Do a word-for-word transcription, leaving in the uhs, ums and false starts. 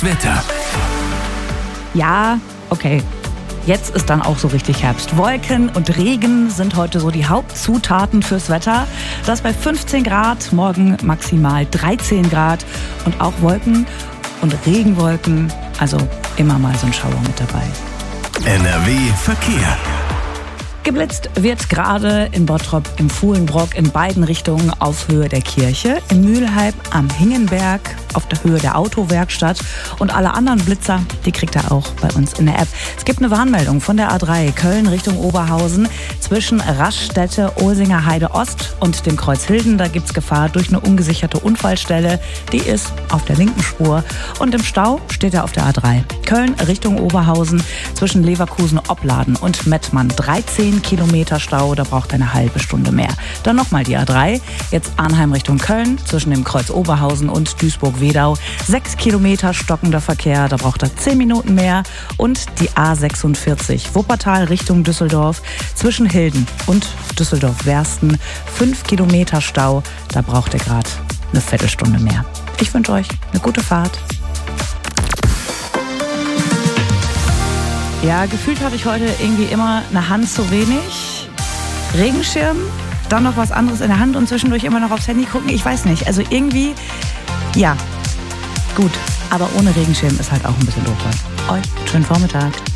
Wetter. Ja, okay. Jetzt ist dann auch so richtig Herbst. Wolken und Regen sind heute so die Hauptzutaten fürs Wetter. Das bei fünfzehn Grad, morgen maximal dreizehn Grad und auch Wolken und Regenwolken. Also immer mal so ein Schauer mit dabei. N R W Verkehr. Geblitzt wird gerade in Bottrop, im Fuhlenbrock in beiden Richtungen auf Höhe der Kirche, in Mülheim am Hingenberg auf der Höhe der Autowerkstatt und alle anderen Blitzer, die kriegt ihr auch bei uns in der App. Es gibt eine Warnmeldung von der A drei Köln Richtung Oberhausen zwischen Raststätte, Ohlsinger Heide Ost und dem Kreuz Hilden. Da gibt's Gefahr durch eine ungesicherte Unfallstelle. Die ist auf der linken Spur und im Stau steht er auf der A drei Köln Richtung Oberhausen zwischen Leverkusen, Opladen und Mettmann. dreizehn Kilometer Stau, da braucht er eine halbe Stunde mehr. Dann nochmal die A drei, jetzt Arnheim Richtung Köln zwischen dem Kreuz Oberhausen und Duisburg-Wedau. Sechs Kilometer stockender Verkehr, da braucht er zehn Minuten mehr. Und die A sechsundvierzig, Wuppertal Richtung Düsseldorf zwischen Hilden und Düsseldorf-Wersten. Fünf Kilometer Stau, da braucht er gerade eine Viertelstunde mehr. Ich wünsche euch eine gute Fahrt. Ja, gefühlt habe ich heute irgendwie immer eine Hand zu wenig. Regenschirm, dann noch was anderes in der Hand und zwischendurch immer noch aufs Handy gucken. Ich weiß nicht, also irgendwie, ja, gut. Aber ohne Regenschirm ist halt auch ein bisschen doof. Euch schönen Vormittag.